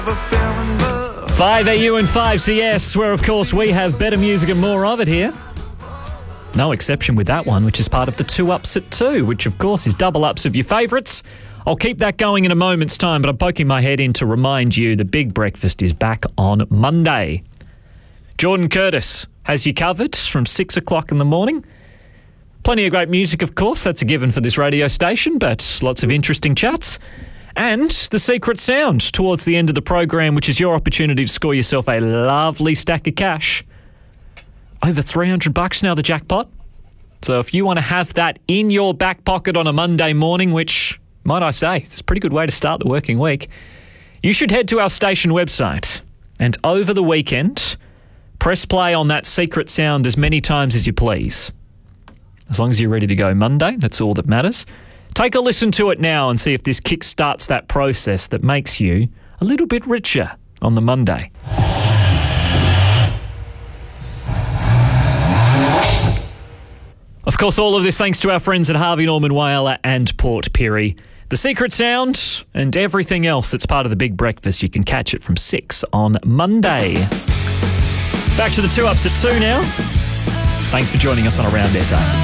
5AU and 5CS, where of course we have better music and more of it here. No exception with that one, which is part of the 2 Ups at 2, which of course is double ups of your favourites. I'll keep that going in a moment's time, but I'm poking my head in to remind you the Big Breakfast is back on Monday. Jordan Curtis has you covered from 6 o'clock in the morning. Plenty of great music, of course, that's a given for this radio station, but lots of interesting chats. And the secret sound towards the end of the program, which is your opportunity to score yourself a lovely stack of cash. Over $300 now, the jackpot. So if you want to have that in your back pocket on a Monday morning, which, might I say, it's a pretty good way to start the working week, you should head to our station website and over the weekend, press play on that secret sound as many times as you please. As long as you're ready to go Monday, that's all that matters. Take a listen to it now and see if this kick-starts that process that makes you a little bit richer on the Monday. Of course, all of this thanks to our friends at Harvey Norman Whaler and Port Pirie. The secret sound and everything else that's part of the Big Breakfast, you can catch it from 6 on Monday. Back to the 2 Ups at 2 now. Thanks for joining us on Around SA.